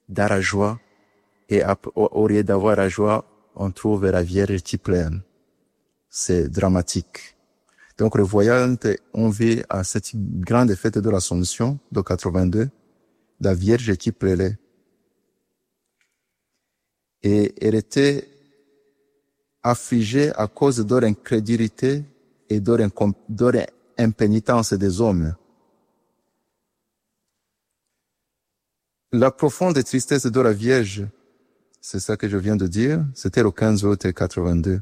dans la joie, et au lieu d'avoir la joie, on trouve la Vierge qui pleure. C'est dramatique. Donc, les voyants ont vu à cette grande fête de l'Assomption de 82, la Vierge qui pleurait. Et elle était affligée à cause de l'incrédulité et de l'impénitence des hommes. La profonde tristesse de la Vierge, c'est ça que je viens de dire, c'était le 15 août 82.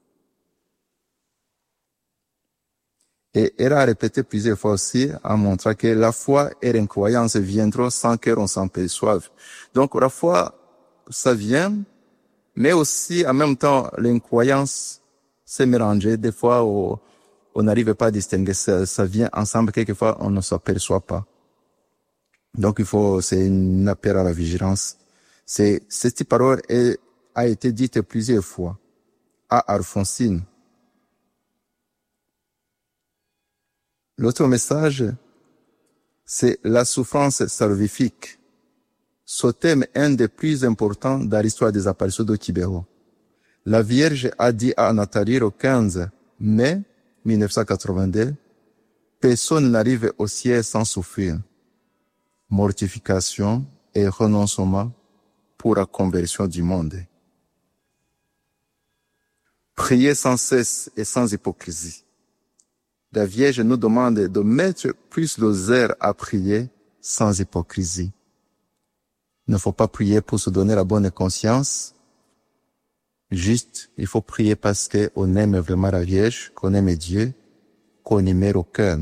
Et elle a répété plusieurs fois aussi en montrant que la foi et l'incroyance viendront sans qu'on s'en perçoive. Donc la foi, ça vient, mais aussi en même temps l'incroyance s'est mélangée. Des fois, on n'arrive pas à distinguer ça vient ensemble. Quelquefois, on ne s'aperçoit pas. Donc c'est un appel à la vigilance. Cette parole a été dite plusieurs fois à Alphonsine. L'autre message, c'est la souffrance salvifique. Ce thème est un des plus importants dans l'histoire des apparitions de Quiberon. La Vierge a dit à Nathalie le 15 mai 1982, personne n'arrive au ciel sans souffrir. Mortification et renoncement pour la conversion du monde. Priez sans cesse et sans hypocrisie. La Vierge nous demande de mettre plus le zèle à prier sans hypocrisie. Il ne faut pas prier pour se donner la bonne conscience. Juste, il faut prier parce qu'on aime vraiment la Vierge, qu'on aime Dieu, qu'on y met au cœur.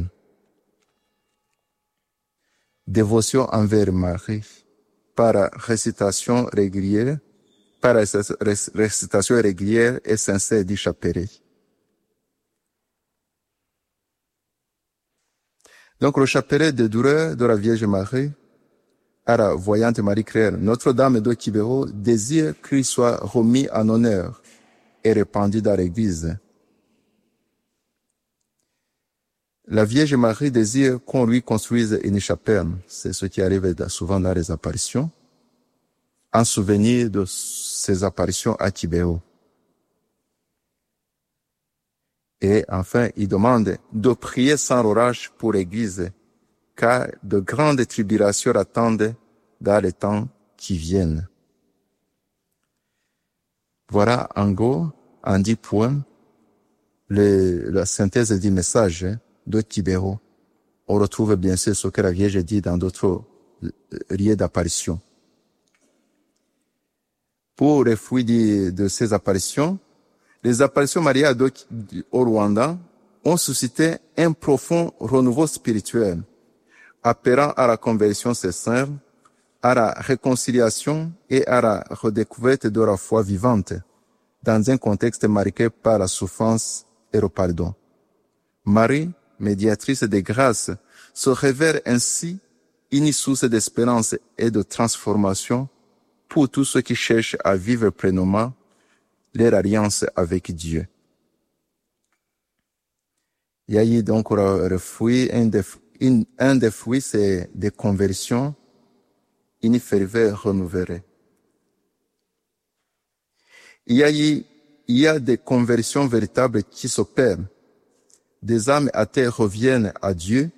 Dévotion envers Marie par récitation régulière et sincère du chapelet. Donc, le chapelet de douleur de la Vierge Marie à la voyante Marie-Claire, Notre-Dame de Quiberon désire qu'il soit remis en honneur et répandu dans l'Église. La Vierge Marie désire qu'on lui construise une chapelle. C'est ce qui arrive souvent dans les apparitions, en souvenir de ces apparitions à Quiberon. Et enfin, il demande de prier sans orage pour l'Église, car de grandes tribulations attendent dans les temps qui viennent. Voilà en gros, en 10 points, la synthèse du message de Quiberon. On retrouve bien sûr ce que la Vierge dit dans d'autres lieux d'apparition. Pour les fruits de ces apparitions, les apparitions mariales au Rwanda ont suscité un profond renouveau spirituel, appelant à la conversion sincère, à la réconciliation et à la redécouverte de la foi vivante, dans un contexte marqué par la souffrance et le pardon. Marie, médiatrice de grâce, se révèle ainsi une source d'espérance et de transformation pour tous ceux qui cherchent à vivre pleinement leur alliance avec Dieu. Il y a eu donc le fruit, un des fruits, c'est des conversions, une ferveur renouvelée. Il y a des conversions véritables qui s'opèrent. Des âmes athées reviennent à Dieu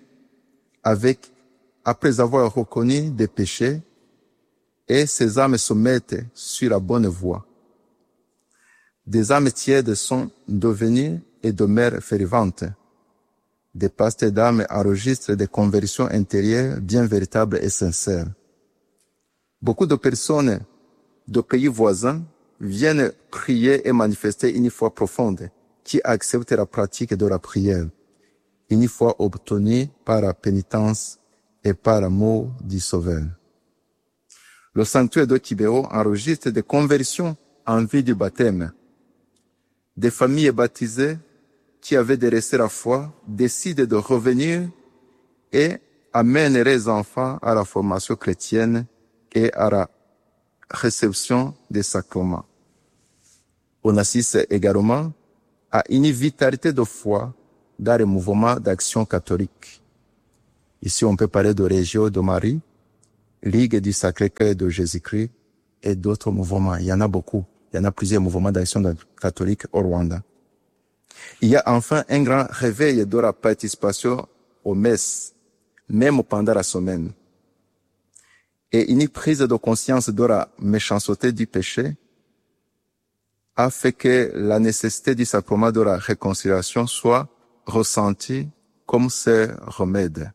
après avoir reconnu des péchés, et ces âmes se mettent sur la bonne voie. Des âmes tièdes sont devenues et demeurent ferventes. Des pasteurs d'âmes enregistrent des conversions intérieures bien véritables et sincères. Beaucoup de personnes de pays voisins viennent prier et manifester une foi profonde qui accepte la pratique de la prière, une foi obtenue par la pénitence et par l'amour du Sauveur. Le sanctuaire de Quiberon enregistre des conversions en vue du baptême. Des familles baptisées qui avaient délaissé la foi décident de revenir et amènent les enfants à la formation chrétienne et à la réception des sacrements. On assiste également à une vitalité de foi dans les mouvements d'action catholique. Ici, on peut parler de Régio de Marie, Ligue du Sacré-Cœur de Jésus-Christ et d'autres mouvements. Il y en a beaucoup. Il y en a plusieurs mouvements d'action catholique au Rwanda. Il y a enfin un grand réveil de la participation aux messes, même pendant la semaine. Et une prise de conscience de la méchanceté du péché a fait que la nécessité du sacrement de la réconciliation soit ressentie comme ce remède.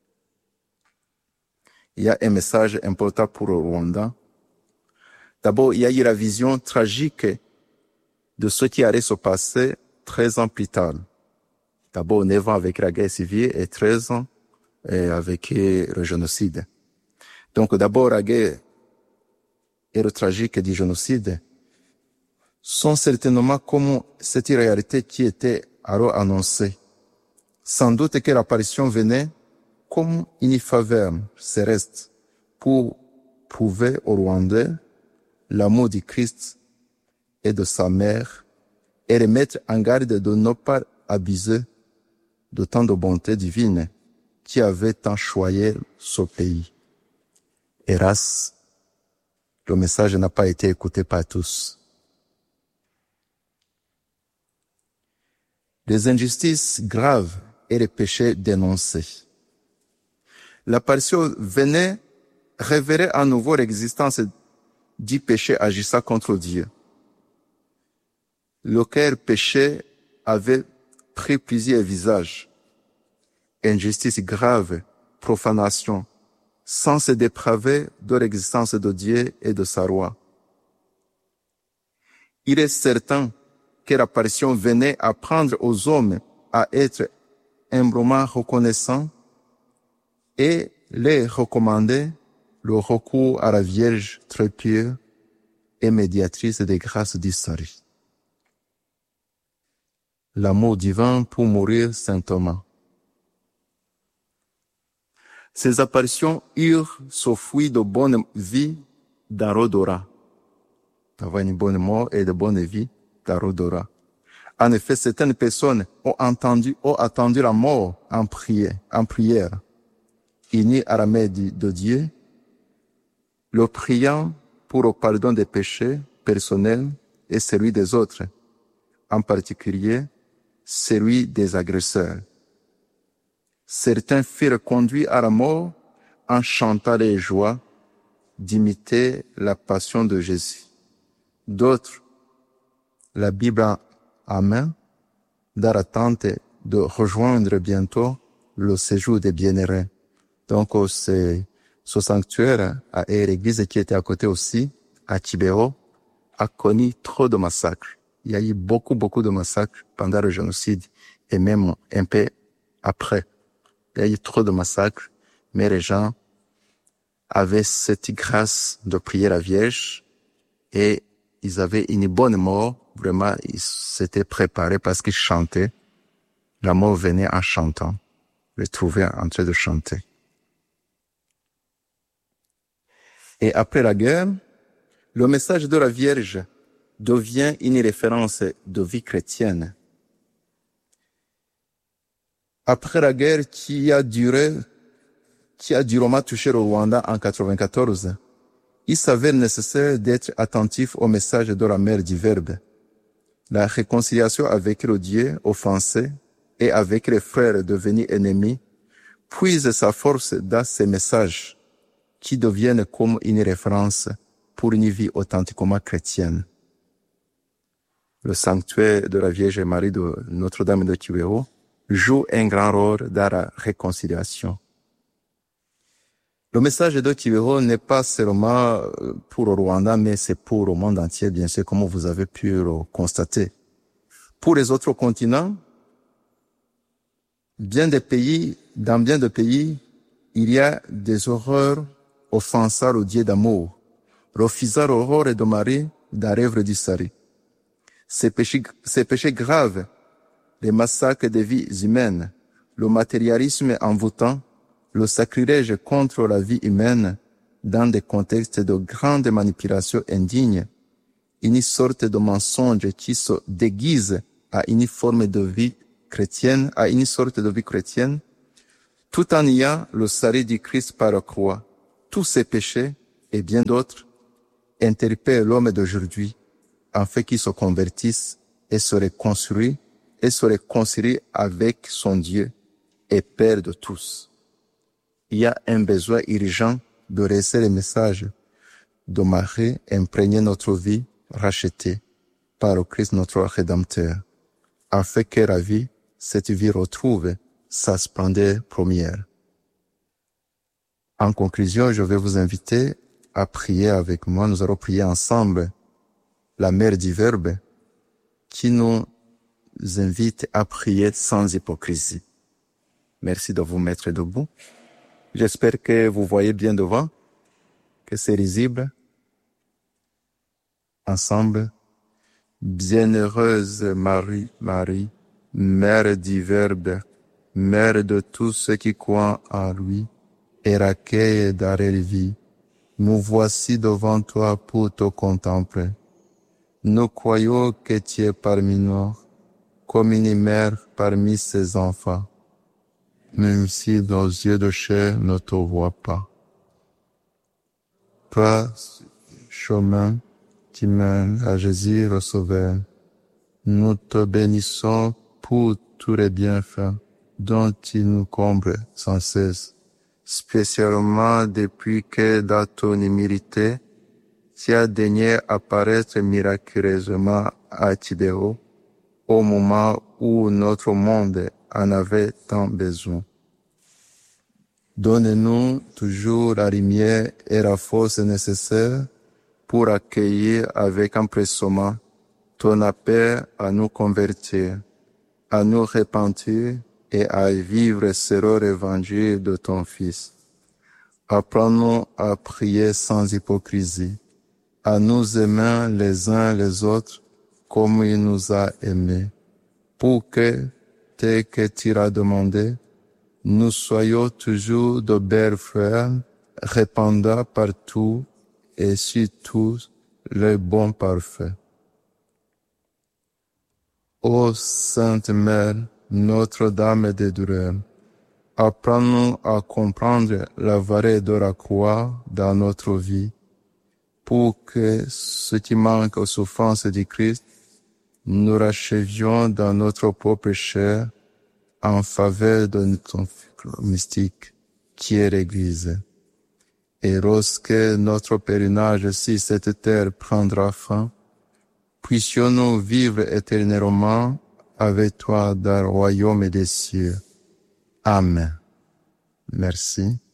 Il y a un message important pour le Rwanda. D'abord, il y a eu la vision tragique de ce qui allait se passer 13 ans plus tard. D'abord 9 ans avec la guerre civile et 13 ans avec le génocide. Donc d'abord la guerre et le tragique du génocide sont certainement comme cette réalité qui était alors annoncée. Sans doute que l'apparition venait comme une faveur céleste pour prouver aux Rwandais l'amour du Christ et de sa mère et les mettre en garde de ne pas abuser de tant de bonté divine qui avait tant choyé ce pays. Hélas, le message n'a pas été écouté par tous. Les injustices graves et les péchés dénoncés. L'apparition venait révéler à nouveau l'existence du péché agissant contre Dieu. Lequel péché avait pris plusieurs visages. Injustice grave, profanation, sans se dépraver de l'existence de Dieu et de sa loi. Il est certain que l'apparition venait apprendre aux hommes à être humblement reconnaissants et les recommander le recours à la Vierge très pure et médiatrice des grâces du salut. L'amour divin pour mourir saintement. Ces apparitions eurent ce fruit de bonne vie dans l'odorat. Avoir une bonne mort et de bonne vie dans l'odorat. En effet, certaines personnes ont attendu la mort en prière, unis à la main de Dieu, le priant pour le pardon des péchés personnels et celui des autres, en particulier celui des agresseurs. Certains furent conduits à la mort en chantant les joies d'imiter la passion de Jésus. D'autres, la Bible en main, dans l'attente de rejoindre bientôt le séjour des bienheureux. Donc, ce sanctuaire et l'église qui était à côté aussi, à Kibero, a connu trop de massacres. Il y a eu beaucoup de massacres pendant le génocide et même un peu après. Il y a eu trop de massacres, mais les gens avaient cette grâce de prier la Vierge et ils avaient une bonne mort. Vraiment, ils s'étaient préparés parce qu'ils chantaient. La mort venait en chantant. Je les trouvais en train de chanter. Et après la guerre, le message de la Vierge devient une référence de vie chrétienne. Après la guerre qui a durement touché le Rwanda en 1994, il s'avère nécessaire d'être attentif au message de la mère du Verbe. La réconciliation avec le Dieu offensé et avec les frères devenus ennemis puise sa force dans ces messages qui deviennent comme une référence pour une vie authentiquement chrétienne. Le sanctuaire de la Vierge Marie de Notre-Dame de Kibero joue un grand rôle dans la réconciliation. Le message de Kibero n'est pas seulement pour le Rwanda, mais c'est pour le monde entier, bien sûr, comme vous avez pu le constater. Pour les autres continents, dans bien de pays, il y a des horreurs offensant le Dieu d'amour, refusant le rôle de Marie dans l'œuvre du salut. Ces péchés graves, les massacres des vies humaines, le matérialisme envoûtant, le sacrilège contre la vie humaine dans des contextes de grandes manipulations indignes, une sorte de mensonge qui se déguise à une forme de vie chrétienne, tout en ayant le salut du Christ par la croix, tous ses péchés et bien d'autres, interpelle l'homme d'aujourd'hui afin qu'il se convertisse et se réconcilie avec son Dieu et Père de tous. Il y a un besoin urgent de rester le message de Marie imprégner notre vie rachetée par le Christ notre Rédempteur, afin que la vie, cette vie retrouve sa splendeur première. En conclusion, je vais vous inviter à prier avec moi. Nous allons prier ensemble la Mère du Verbe qui nous invite à prier sans hypocrisie. Merci de vous mettre debout. J'espère que vous voyez bien devant, que c'est lisible. Ensemble, bienheureuse Marie, Mère du Verbe, Mère de tous ceux qui croient en lui, et recueille d'arrêt vie, nous voici devant toi pour te contempler. Nous croyons que tu es parmi nous, comme une mère parmi ses enfants, même si nos yeux de chair ne te voient pas. Toi, chemin qui mène à Jésus le Sauveur, nous te bénissons pour tous les bienfaits dont tu nous combles sans cesse, spécialement depuis que dans ton humilité, tu as daigné apparaître miraculeusement à Tibéo, au moment où notre monde en avait tant besoin. Donne-nous toujours la lumière et la force nécessaires pour accueillir avec empressement ton appel à nous convertir, à nous repentir et à vivre selon l'évangile de ton Fils. Apprends-nous à prier sans hypocrisie, à nous aimer les uns les autres comme il nous a aimés, pour que, tel que tu l'as demandé, nous soyons toujours de belles frères, répandant partout et sur tous le bon parfait. Ô Sainte Mère, Notre-Dame des douleurs, apprends-nous à comprendre la vérité de la croix dans notre vie, pour que ce qui manque aux souffrances du Christ, nous rachevions dans notre propre chair en faveur de notre mystique qui est l'Église. Et lorsque notre pèlerinage sur cette terre prendra fin, puissions-nous vivre éternellement avec toi dans le royaume des cieux. Amen. Merci.